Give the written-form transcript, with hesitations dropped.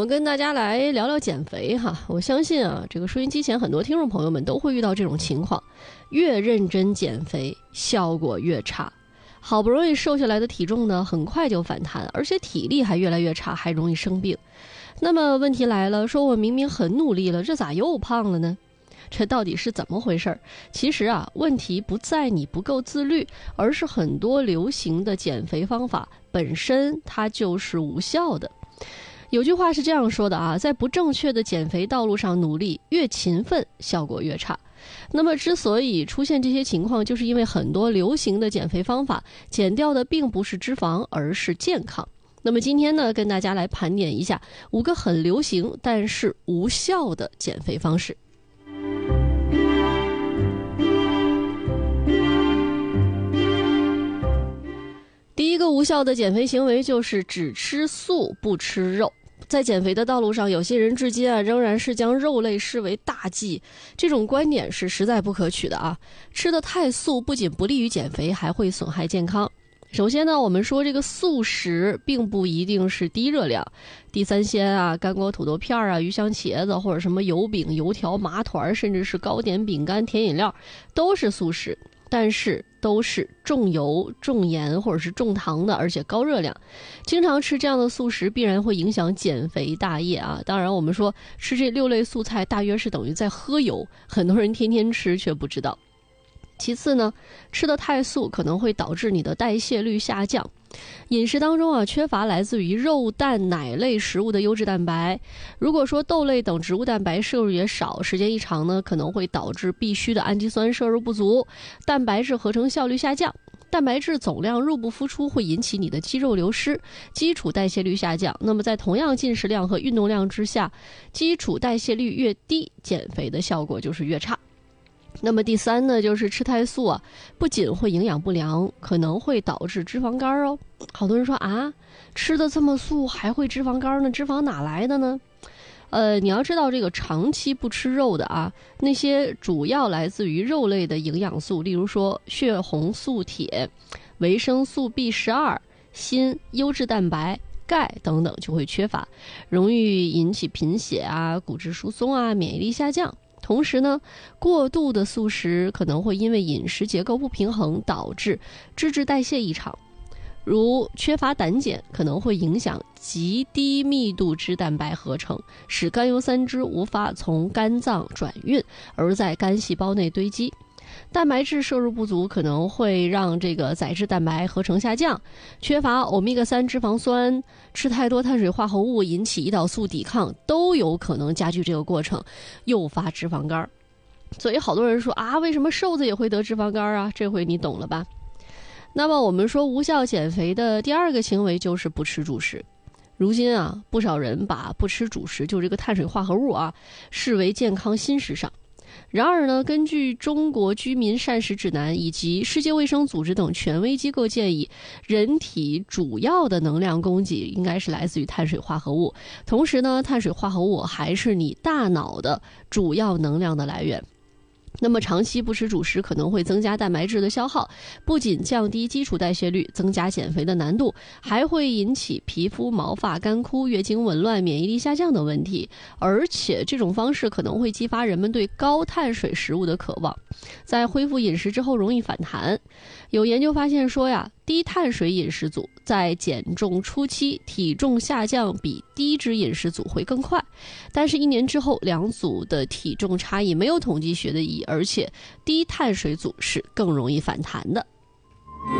们跟大家来聊聊减肥哈。我相信啊，这个收音机前很多听众朋友们都会遇到这种情况，越认真减肥，效果越差。好不容易瘦下来的体重呢，很快就反弹，而且体力还越来越差，还容易生病。那么问题来了，说我明明很努力了，这咋又胖了呢？这到底是怎么回事？其实啊，问题不在你不够自律，而是很多流行的减肥方法本身它就是无效的。有句话是这样说的啊，在不正确的减肥道路上努力，越勤奋效果越差。那么之所以出现这些情况，就是因为很多流行的减肥方法减掉的并不是脂肪，而是健康。那么今天呢，跟大家来盘点一下5个很流行但是无效的减肥方式。第一个无效的减肥行为就是只吃素不吃肉。在减肥的道路上，有些人至今仍然是将肉类视为大忌，这种观点是实在不可取的啊！吃得太素不仅不利于减肥，还会损害健康。首先呢，我们说这个素食并不一定是低热量，地三鲜啊、干锅土豆片啊、鱼香茄子或者什么油饼、油条、麻团，甚至是糕点、饼干、甜饮料，都是素食。但是都是重油、重盐或者是重糖的，而且高热量。经常吃这样的素食必然会影响减肥大业啊！当然我们说吃这6类素菜大约是等于在喝油，很多人天天吃却不知道。其次呢，吃得太素可能会导致你的代谢率下降。饮食当中啊，缺乏来自于肉、蛋、奶类食物的优质蛋白。如果说豆类等植物蛋白摄入也少，时间一长呢，可能会导致必需的氨基酸摄入不足，蛋白质合成效率下降。蛋白质总量入不敷出，会引起你的肌肉流失，基础代谢率下降。那么在同样进食量和运动量之下，基础代谢率越低，减肥的效果就是越差。那么第3呢，就是吃太素啊，不仅会营养不良，可能会导致脂肪肝哦。好多人说啊，吃的这么素还会脂肪肝呢？脂肪哪来的呢？你要知道这个长期不吃肉的啊，那些主要来自于肉类的营养素，例如说血红素铁、维生素 B12、锌、优质蛋白、钙等等就会缺乏，容易引起贫血啊、骨质疏松啊、免疫力下降。同时呢，过度的素食可能会因为饮食结构不平衡导致脂质代谢异常，如缺乏胆碱可能会影响极低密度脂蛋白合成，使甘油三酯无法从肝脏转运，而在肝细胞内堆积。蛋白质摄入不足可能会让这个载质蛋白合成下降，缺乏欧米伽3脂肪酸，吃太多碳水化合物引起胰岛素抵抗，都有可能加剧这个过程，诱发脂肪肝。所以好多人说啊，为什么瘦子也会得脂肪肝啊？这回你懂了吧？那么我们说无效减肥的第2个行为就是不吃主食。如今啊，不少人把不吃主食，就这个碳水化合物啊，视为健康新时尚。然而呢，根据中国居民膳食指南以及世界卫生组织等权威机构建议，人体主要的能量供给应该是来自于碳水化合物。同时呢，碳水化合物还是你大脑的主要能量的来源。那么长期不吃主食可能会增加蛋白质的消耗，不仅降低基础代谢率，增加减肥的难度，还会引起皮肤毛发干枯、月经紊乱、免疫力下降的问题。而且这种方式可能会激发人们对高碳水食物的渴望，在恢复饮食之后容易反弹。有研究发现说呀，低碳水饮食组在减重初期体重下降比低脂饮食组会更快，但是1年之后2组的体重差异没有统计学的意义，而且低碳水组是更容易反弹的。